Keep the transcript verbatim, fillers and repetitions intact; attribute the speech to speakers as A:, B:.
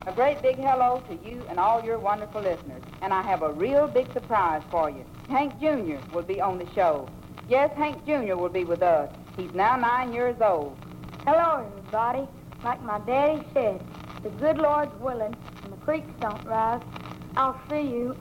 A: A great big hello to you and all your wonderful listeners. And I have a real big surprise for you. Hank Junior will be on the show. Yes, Hank Junior will be with us. He's now nine years old.
B: Hello, everybody. Like my daddy said, the good Lord's willing and the creeks don't rise, I'll see you